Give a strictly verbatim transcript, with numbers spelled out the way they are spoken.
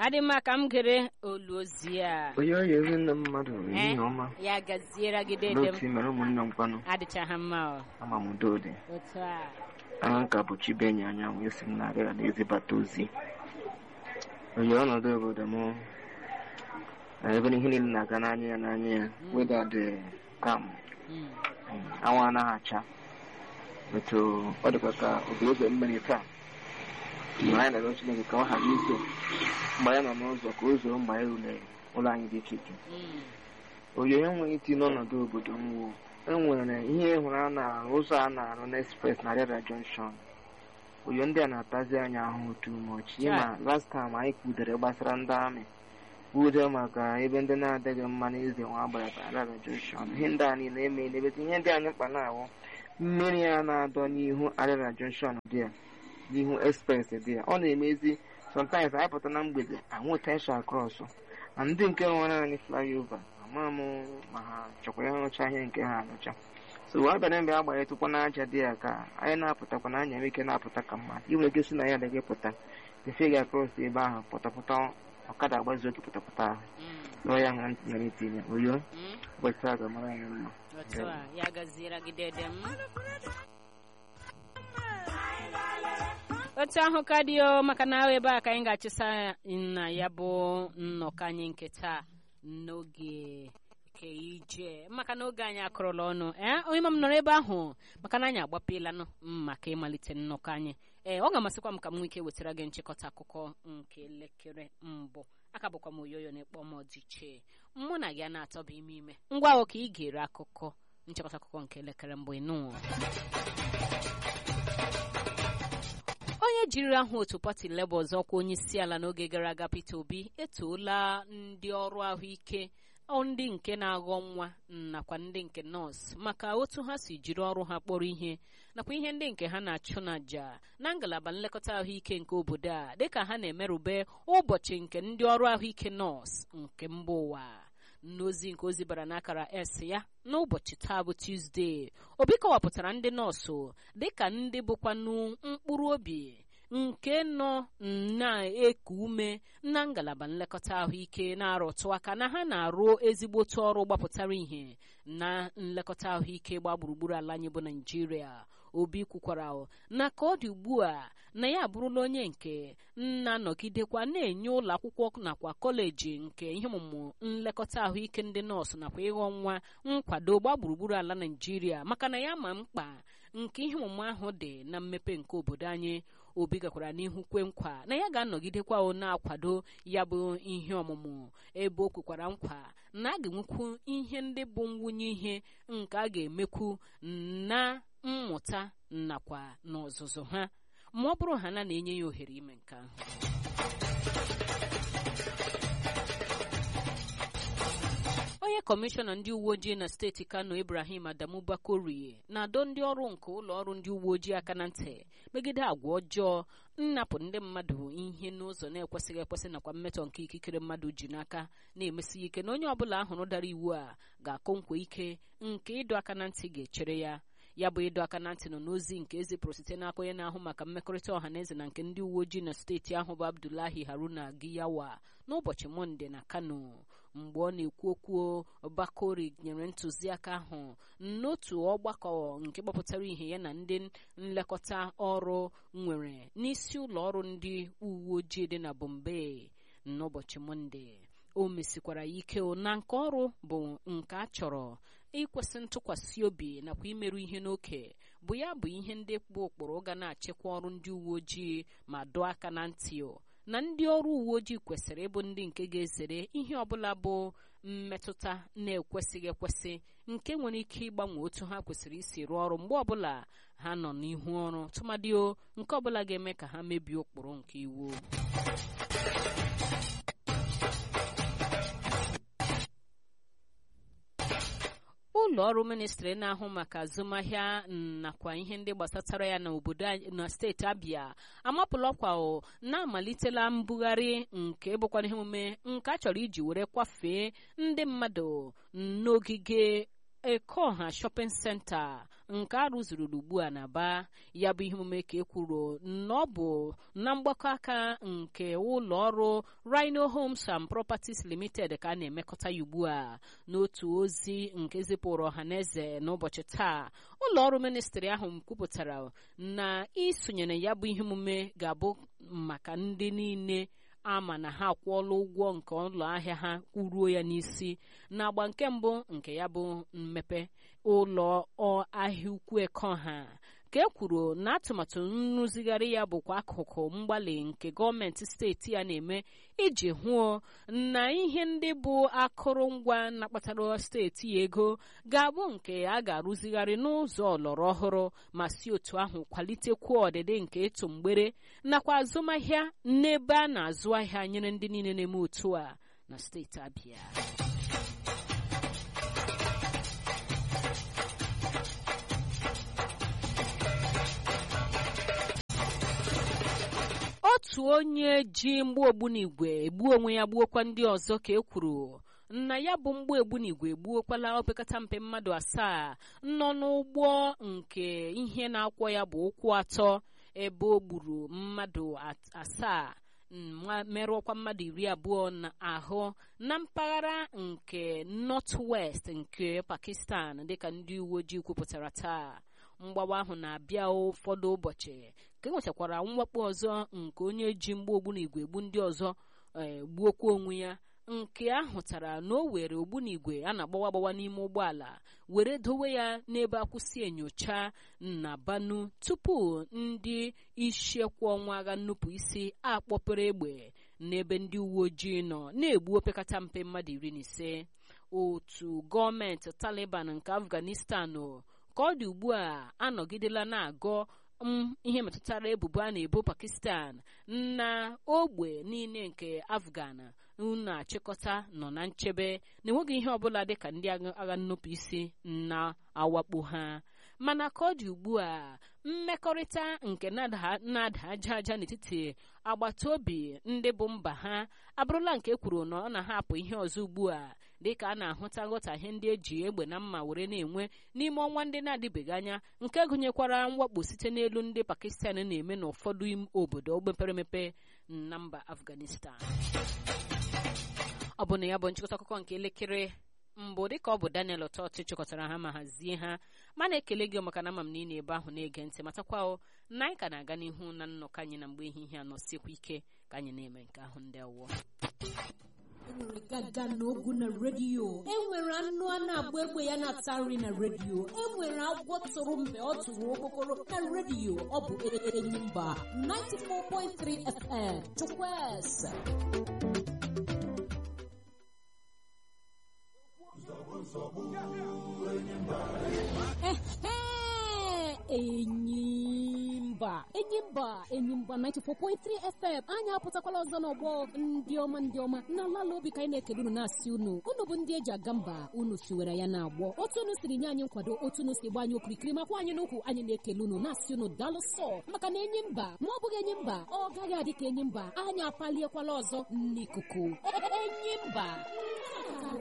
adị mma ka m gere olu ozi a. Onye ọya ezi nne mmadụ ihe ọma. Ya gaziere gị dede m. N'otu mere ụmụnne mkpanụ. Adịcha ha mma ọ. Ama m udo dị. Otu a. Aha ka bụ Chibenye Anyanwụ esi m na-arịa na ezibata ozi. Onye ọnọdụ obodo m na ebe ihe niile na-aga n'anya ya n'anya ya weda dị kam. Anwụ anaghị acha. Etu ọ dịkwa ka obodo ụzọ mmiri taa. Mgbe anyị na-arịọ Chineke ka ọ ghara izo mgbe anyị nọ n'ụzọ ka o zoo mgbe anyị rụrụ ụlọ anyị dị iche iche. Onye enweghị iti n'ọnọdụ obodo nwụ enwere ihe hụrụ a na ụzọ a na-arụ n'express na Rera Junction. Onye ndị a na-atazi anyị ahụ too much. Ma last time anyị kwudere gbasara ndị amị kwude maka ebe ndị na-adịghị mma n'eze nwa agbara na Rera Junction. Ihe ndị a niile eme n'ebezi ihe ndị anyị mkpa na-awụ mmiri ya na-adọ n'ihu Rera Junction dị ya n'ihu express dị ya ọ na-emezi sometimes anyị pụta na mgbede anwụ tension cross na ndị nke nwere anyị flyover ama m ma ha chọkwa ya nrụcha ihe nke ha arụcha. So abịara mgbe agbanye tụkwa n'aja dị ya ka anyị na-apụtakwa na anya ike na-apụta ka mmadụ inwe ike si na ya adịghị pụta efe ga cross ebe ahụ pụtapụta ọkada agbazi oke pụtapụta ahụ nọ ya nwere ntịnyere itinye oyo ụbọchị a ga-amara anyị mma. Ya gaziere gị dede m. Otu ahụ ka dị o maka na ebe a ka anyị ga-achịsa na ya bụ nnọkọ anyị nke taa n'oge ke ije maka na oge anyị akụrụla ọnụ ee onye ma m nọrọ ebe ahụ maka na anyị agbapela maka ịmalite nnọkọ anyị. Ee ọ ga-amasịkwa m ka m nwee ike wetara gị nchịkọta akụkọ nke elekere mbụ. Aka bụkwa m oyoyo na-ekpọ m ọdịche mụ na gị a na-atọba ime ime ngwa ahụ ka ị ga-ere akụkọ nchịkọta akụkọ nke elekere mbụ ịnụ. Onye jiri ahụ otu pati Labour ọkwa onye isi ala n'oge gara aga Peter Obi etoola ndị ọrụ ahụike ndị nke na-aghọ nwa nakwa ndị nke nọọsụ maka otu ha si jiri ọrụ ha kpọrọ ihe nakwa ihe ndị nke ha na-achụ n'aja na ngalaba nlekọta ahụike nke obodo a dịka ha na-emerube ụbọchị nke ndị ọrụ ahụike nọọsụ nke mba ụwa. N'ozi nke ozi bara n'akara S ya n'ụbọchị taa bụ Tuzdee, Obi kọwapụtara ndị nọọsụ dịka ndị bụkwanụ mkpụrụ obi nke nọ na-eku ume na ngalaba nlekọta ahụike na-arụtụ aka na ha na-arụ ezigbotu ọrụ gbapụtara ihe na nlekọta ahụike gba gburugburu ala anyị bụ Naịjirịa. Obi kwukwara na ka ọ dị ugbu a na ya abụrụla onye nke na-anọgidekwa na-enye ụlọ akwụkwọ nakwa kọleji nke ihe ọmụmụ nlekọta ahụike ndị nọọsụ nakwa ịghọ nwa nkwado gba gburugburu ala Naịjirịa maka na ya ma mkpa nke ihe ọmụmụ ahụ dị na mmepe nke obodo anyị. Obi gakwara n'ihu kwe nkwa na ya ga-anọgidekwa na-akwado ya bụ ihe ọmụmụ ebe o kwekwara nkwa na a ga-enwekwu ihe ndị bụ nwunye ihe nke a ga-emekwu na mmụta nakwa n'ọzụzụ ha ma ọ bụrụ ha na na-enye ya ohere ime nke ahụ. Onye kọmishọna ndị uwe ojii na steeti Kano Ibrahim Adamu Bakori na-adọ ndị ọrụ nke ụlọ ọrụ ndị uwe ojii aka na ntị megide agwa ọjọọ nnapụ ndị mmadụ ihe n'ụzọ na-ekwesịghị ekwesị nakwa mmetọ nke ikikere mmadụ ji n'aka na-emesi ike na onye ọbụla ahụrụ dara iwu a ga-akụ nkwa ike nke ịdọ aka na ntị ga-echere ya. Ya bụ ịdọ aka na ntị nọ n'ozi nke ezipụrụ site n'aka onye na-ahụ maka mmekọrịta ọha na eze na nke ndị uwe ojii na steeti ahụ bụ Abdullahi Haruna Giyawa n'ụbọchị Mọnde na Kano. Mgbe ọ na-ekwu okwu, Bakori nyere ntụziaka ahụ n'otu ọgbakọ nke gbapụtara ihe ya na ndị nlekọta ọrụ nwere n'isi ụlọ ọrụ ndị uwe ojii dị na Bombay n'ụbọchị Mọnde. O mesikwara ya ike na nke ọrụ bụ nke a chọrọ ikwesị ntụkwasị obi nakwa imerụ ihe n'oke bụ ya bụ ihe ndị bụ ụkpụrụ ga na-achịkwa ọrụ ndị uwe ojii ma dọọ aka na ntị na ndị ọrụ uwe ojii kwesịrị ịbụ ndị nke ga-ezere ihe ọbụla bụ mmetụta na-ekwesịghị ekwesị nke nwere ike ịgbanwe otu ha kwesịrị isi rụọ ọrụ mgbe ọbụla ha nọ n'ihu ọrụ tụmadị nke ọbụla ga-eme ka ha mebie ụkpụrụ nke iwu. Ụlọ ọrụ ministri na-ahụ maka azụmahịa nakwa ihe ndị gbasatara ya n'obodo na steeti Abia amapụla ọkwa na-amalitela mbugharị nke bụkwa ihe omume nke a chọrọ iji were kwafee ndị mmadụ n'ogige Ekeọha Shopping Center nke a rụzuru ugbu a na Aba. Ya bụ ihe omume ka e kwuru na ọ bụ na mgbakọ aka nke ụlọ ọrụ Rhino Homes and Properties Limited ka a na-emekọta ya ugbu a. N'otu ozi nke zipụrụ ọhaneze n'ụbọchị taa, ụlọ ọrụ ministri ahụ kwupụtara na isonyere ya bụ ihe omume ga-abụ maka ndị niile ama na ha akwụọla ụgwọ nke ụlọ ahịa ha kwuruo ya n'isi n'agba nke mbụ nke ya bụ mmepe ụlọ ahịa ukwu Ekeọha. Ka e kwuru na atụmatụ nrụzigharị ya bụkwa akụkụ mgbalị nke gọọmenti steeti ya na-eme iji hụ na ihe ndị bụ akụrụngwa na-akpatara steeti ya ego ga-abụ nke a ga-arụzigharị n'ụzọ ọlọrọ ọhụrụ ma si otu ahụ kwalitekwuo ọdịdị nke ịtụ mgbere nakwa azụmahịa n'ebe a na-azụ ahịa nyere ndị niile na-eme otu a na steeti Abịa. Otu onye ji mgbu ogbunigwe egbuo onwe ya gbuokwa ndị ọzọ ka e kwuru na ya bụ mgbu ogbunigwe egbuokwala opekata mpe mmadụ asaa nọ n'ụgbọ nke ihe na-akwọ ya bụ ụkwụ atọ ebe o gburu mmadụ asaa merụọkwa mmadụ iri abụọ na ahụ na mpaghara nke North West nke Pakistan dịka ndị uwe ojii kwupụtara taa. Mgbawa ahụ na-abịa ụfọdụ ụbọchị ka e nwechakwara mwakpo ọzọ nke onye ji mgbu ogbunigwe egbu ndị ọzọ gbuokwa onwe ya, nke ahụtara na o were ogbunigwe a na-agbawa agbawa n'ime ụgbọala were dowe ya n'ebe akwụsị enyocha na Banu tupu ndị isiekwu ọnwa agha nnupụ isi akpọpere egbe n'ebe ndị uwe ojii nọ na-egbu opekata mpe mmadụ iri na ise. Otu gọọmenti Taliban nke Afghanistan ka ọ dị ugbu a anọgidela na-agọ ihe metụtara ebubo a na-ebo Pakistan na ogbe niile nke Afghan na-achịkọta nọ na nchebe na-enweghị ihe ọbụla dịka ndị agha nnupụ isi na-awakpo ha. Mana ka ọ dị ugbu a mmekọrịta nke na-ada aja aja n'etiti agbata obi ndị bụ mba ha abụrụla nke kwuru na ọ na-ahapụ ihe ọzọ ugbu a dịka a na-ahụta nghọtahie ndị eji egbe na mma were na-enwe n'ime ọnwa ndị na-adịbeghị anya nke gụnyekwara mwakpo site n'elu ndị Pakistan na-eme n'ụfọdụ obodo mepere emepe na mba Afghanistan. Ọ bụ na ya bụ nchịkọta akụkọ nke elekere mbụ dịka ọ bụ Daniel Ọtọtụ chịkọtara ha ma hazie ha, ma na-ekele gị maka na ama m niile ebe ahụ na-ege ntị matakwa na anyị ka na-aga n'ihu na nnọkọ anyị na mgbe ehihie a nọsikwa ike ka anyị na-eme nke ahụ. Ndị awọ enwere gaga n'ogu na redio, enwere anụ a na-agba egbe ya na-ata nri na redio, enwere agwọ tụrụ mgbe ọ tụrụ okpokoro na redio. Ọ bụ Enyimba ninety-four point three F M Chukwueze. Enyimba Enyimba Enyimba ninety-four point three F M anyị apụtakwala ọzọ n'ọgbọ ndị ọma ndị ọma na ala obi ka anyị na-ekele unu na-asị unu unu bụ ndị eji aga mba, unu siwere ya na-agbọ otu unu siri nye anyị nkwado, otu unu si gba anyị okirikiri makwa anyị n'ukwu. Anyị na-ekele unu na-asị unu daalụ sọ maka na Enyimba ma ọ bụghị Enyimba ọ gaghị adị ka Enyimba. Anyị apaliekwala ọzọ n'ikuku. Enyimba